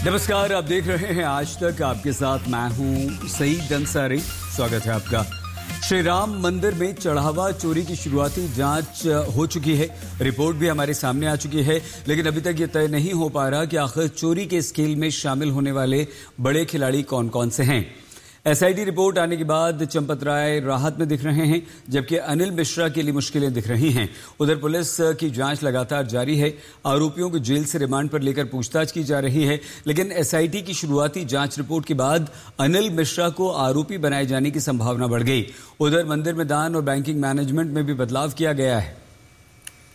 नमस्कार, आप देख रहे हैं आज तक। आपके साथ मैं हूं सईद अंसारी। स्वागत है आपका। श्री राम मंदिर में चढ़ावा चोरी की शुरुआती जांच हो चुकी है। रिपोर्ट भी हमारे सामने आ चुकी है, लेकिन अभी तक ये तय नहीं हो पा रहा कि आखिर चोरी के स्केल में शामिल होने वाले बड़े खिलाड़ी कौन कौन से हैं। एसआईटी रिपोर्ट आने के बाद चंपत राय राहत में दिख रहे हैं, जबकि अनिल मिश्रा के लिए मुश्किलें दिख रही हैं। उधर पुलिस की जांच लगातार जारी है। आरोपियों को जेल से रिमांड पर लेकर पूछताछ की जा रही है, लेकिन एसआईटी की शुरुआती जांच रिपोर्ट के बाद अनिल मिश्रा को आरोपी बनाए जाने की संभावना बढ़ गई। उधर मंदिर में दान और बैंकिंग मैनेजमेंट में भी बदलाव किया गया है।